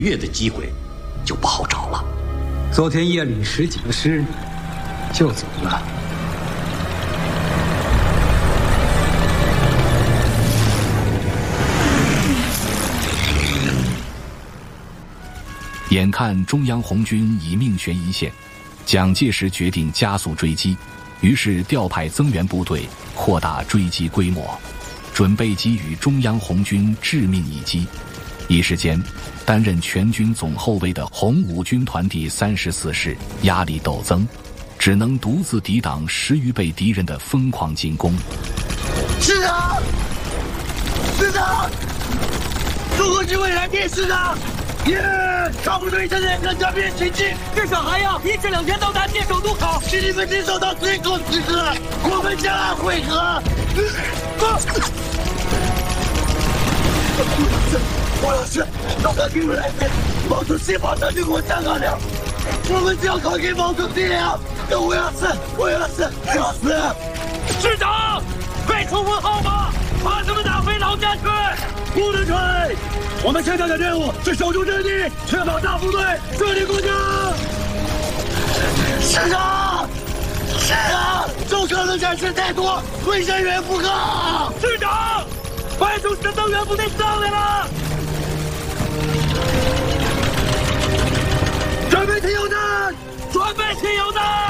月的机会就不好找了。 昨天夜里10几个师就走了。 眼看中央红军已命悬一线，蒋介石决定加速追击，于是调派增援部队，扩大追击规模，准备给予中央红军致命一击。一时间，担任全军总后卫的红五军团第34师压力陡增，只能独自抵挡10余倍敌人的疯狂进攻。 师长，师长，中国军委来电，师长。大部队正在跟这边前进，至少还要1至2天到达界首渡口，请你们坚守到最后时刻，我们将来会合。我要是让他军委来电，毛主席马上就给我站岗了，我们就要靠给毛主席了。我要死！师长，被冲锋号码，把他们打回老家去，不能退。我们现在的任务是守住阵地，确保大部队顺利过江。师长，受伤的战士太多，会人员不够。师长，派出的增援部队上来了，准备停油弹，准备停油弹。